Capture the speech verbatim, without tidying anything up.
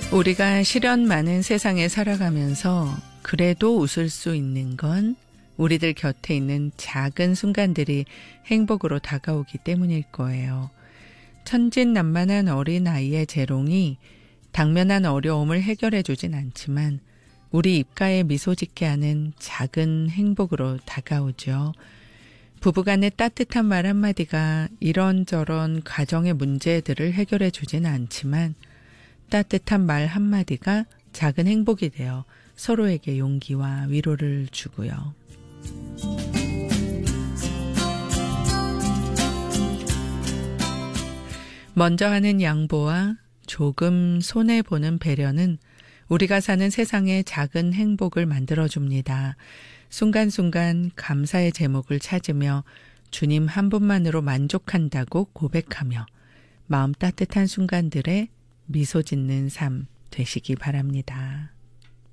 우리가 시련 많은 세상에 살아가면서 그래도 웃을 수 있는 건 우리들 곁에 있는 작은 순간들이 행복으로 다가오기 때문일 거예요. 천진난만한 어린아이의 재롱이 당면한 어려움을 해결해 주진 않지만 우리 입가에 미소 짓게 하는 작은 행복으로 다가오죠. 부부간의 따뜻한 말 한마디가 이런저런 가정의 문제들을 해결해 주진 않지만 따뜻한 말 한마디가 작은 행복이 되어 서로에게 용기와 위로를 주고요. 먼저 하는 양보와 조금 손해보는 배려는 우리가 사는 세상의 작은 행복을 만들어줍니다. 순간순간 감사의 제목을 찾으며 주님 한 분만으로 만족한다고 고백하며 마음 따뜻한 순간들에 미소 짓는 삶 되시기 바랍니다.